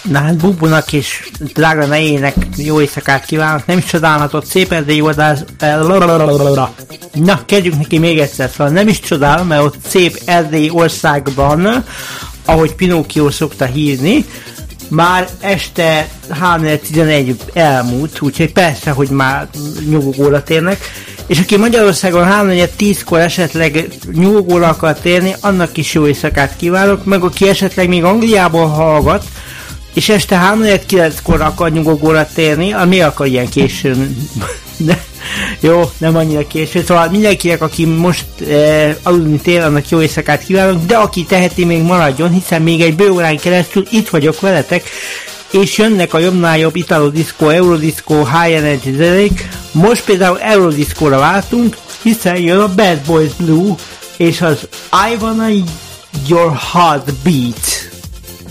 Na hát Bubunak és drága nejének jó éjszakát kívánok, nem is csodálhatott szép erdélyi vadász... Na, kezdjük neki még egyszer, szóval nem is csodál, mert ott szép erdélyi országban, ahogy Pinocchio szokta hívni, már este 3:11 elmúlt, úgyhogy persze, hogy már nyugodóra térnek, és aki Magyarországon 3:10-kor esetleg nyugodóra akar térni, annak is jó éjszakát kívánok, meg aki esetleg még Angliából hallgat, és este 3:09-kor akar nyugodóra térni, ami akar ilyen későn... Jó, nem annyira késő, szóval mindenkinek, aki most aludni tér, annak jó éjszakát kívánok, de aki teheti, még maradjon, hiszen még egy bő órán keresztül itt vagyok veletek, és jönnek a jobbnál jobb Italo-diszkó, Eurodisco, High Energy zenék. Most például Eurodiscóra váltunk, hiszen jön a Bad Boys Blue, és az I Wanna Your Heart Beat.